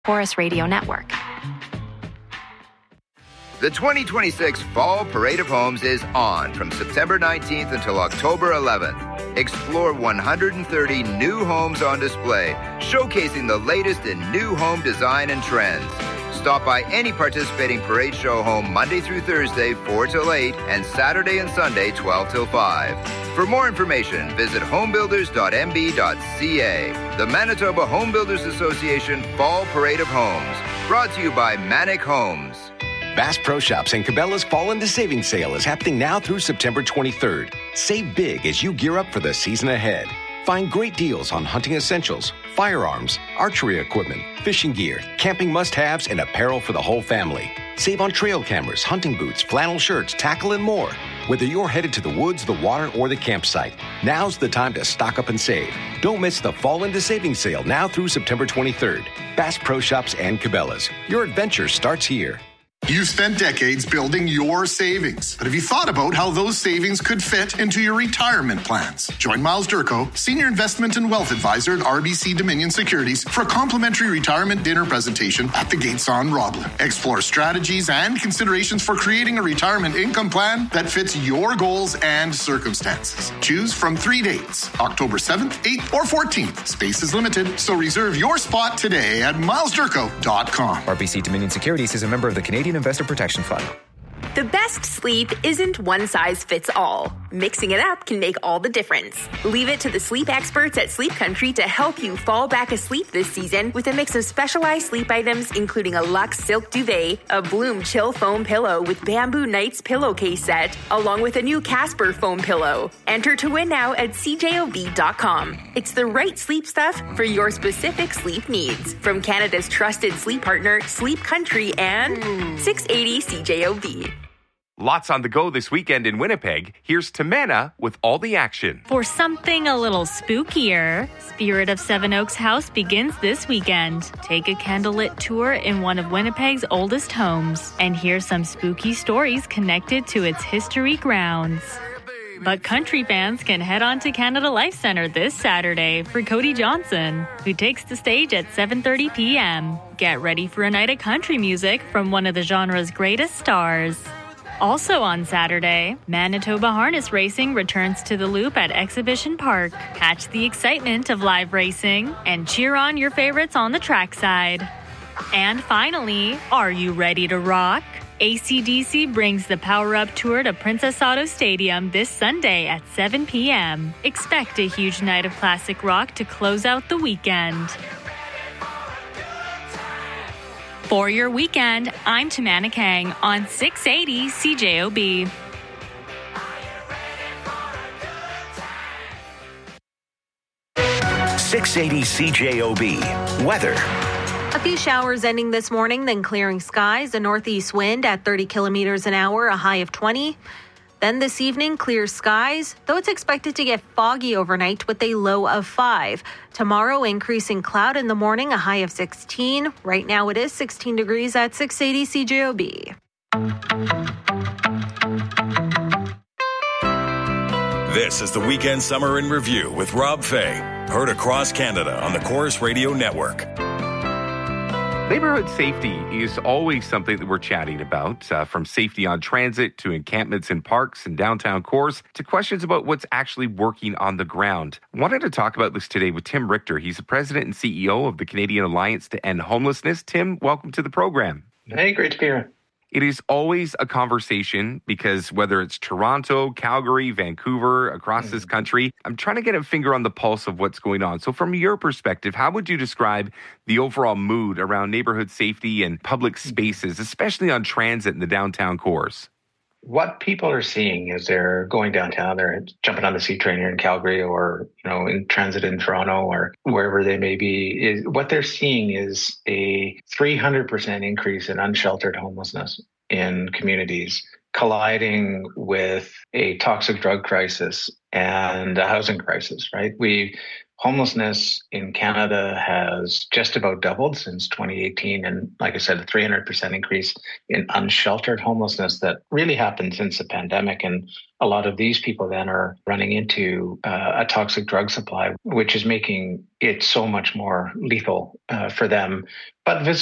Corus Radio Network. The 2026 Fall Parade of Homes is on from September 19th until October 11th. Explore 130 new homes on display, showcasing the latest in new home design and trends. Stop by any participating parade show home Monday through Thursday, 4 till 8, and Saturday and Sunday, 12 till 5. For more information, visit homebuilders.mb.ca. The Manitoba Home Builders Association Fall Parade of Homes. Brought to you by Manic Homes. Bass Pro Shops and Cabela's Fall into Savings Sale is happening now through September 23rd. Save big as you gear up for the season ahead. Find great deals on hunting essentials, firearms, archery equipment, fishing gear, camping must-haves, and apparel for the whole family. Save on trail cameras, hunting boots, flannel shirts, tackle, and more. Whether you're headed to the woods, the water, or the campsite, now's the time to stock up and save. Don't miss the Fall into Savings Sale now through September 23rd. Bass Pro Shops and Cabela's. Your adventure starts here. You've spent decades building your savings, but have you thought about how those savings could fit into your retirement plans? Join Miles Durko, Senior Investment and Wealth Advisor at RBC Dominion Securities, for a complimentary retirement dinner presentation at the Gates on Roblin. Explore strategies and considerations for creating a retirement income plan that fits your goals and circumstances. Choose from 3 dates, October 7th, 8th, or 14th. Space is limited, so reserve your spot today at milesdurko.com. RBC Dominion Securities is a member of the Canadian Investor Protection Fund. The best sleep isn't one size fits all. Mixing it up can make all the difference. Leave it to the sleep experts at Sleep Country to help you fall back asleep this season with a mix of specialized sleep items, including a Luxe Silk Duvet, a Bloom Chill Foam Pillow with Bamboo Nights pillowcase set, along with a new Casper foam pillow. Enter to win now at cjob.com. It's the right sleep stuff for your specific sleep needs. From Canada's trusted sleep partner, Sleep Country, and 680 CJOB. Lots on the go this weekend in Winnipeg. Here's Tamana with all the action. For something a little spookier, Spirit of Seven Oaks House begins this weekend. Take a candlelit tour in one of Winnipeg's oldest homes and hear some spooky stories connected to its history grounds. But country fans can head on to Canada Life Centre this Saturday for Cody Johnson, who takes the stage at 7:30 p.m. Get ready for a night of country music from one of the genre's greatest stars. Also on Saturday, Manitoba Harness Racing returns to the Loop at Exhibition Park. Catch the excitement of live racing and cheer on your favorites on the trackside. And finally, are you ready to rock? AC/DC brings the Power Up Tour to Princess Auto Stadium this Sunday at 7 p.m. Expect a huge night of classic rock to close out the weekend. For your weekend, I'm Tamana Kang on 680 CJOB. .680 CJOB. Weather. A few showers ending this morning, then clearing skies. A northeast wind at 30 kilometers an hour, a high of 20. Then this evening, clear skies, though it's expected to get foggy overnight with a low of 5. Tomorrow, increasing cloud in the morning, a high of 16. Right now, it is 16 degrees at 680 CJOB. This is the Weekend Summer in Review with Rob Fay. Heard across Canada on the Corus Radio Network. Neighborhood safety is always something that we're chatting about, from safety on transit to encampments in parks and downtown cores to questions about what's actually working on the ground. I wanted to talk about this today with Tim Richter. He's the president and CEO of the Canadian Alliance to End Homelessness. Tim, welcome to the program. Hey, great to be here. It is always a conversation because whether it's Toronto, Calgary, Vancouver, across this country, I'm trying to get a finger on the pulse of what's going on. So from your perspective, how would you describe the overall mood around neighborhood safety and public spaces, especially on transit in the downtown cores? What people are seeing is they're going downtown, they're jumping on the C train here in Calgary or, in transit in Toronto or wherever they may be, is what they're seeing is a 300% increase in unsheltered homelessness in communities, colliding with a toxic drug crisis and a housing crisis, right? Homelessness in Canada has just about doubled since 2018. And like I said, a 300% increase in unsheltered homelessness that really happened since the pandemic. And a lot of these people then are running into a toxic drug supply, which is making it so much more lethal for them. But